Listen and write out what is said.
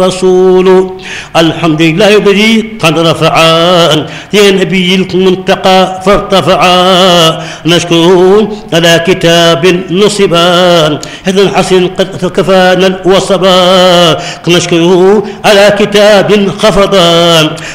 رسول الحمد لله الذي قد رفعا يا نبي المنتقى فارتفعا نشكره على كتاب نصبا هذا الحسن قد كفانا الوصبا نشكره على كتاب خفضا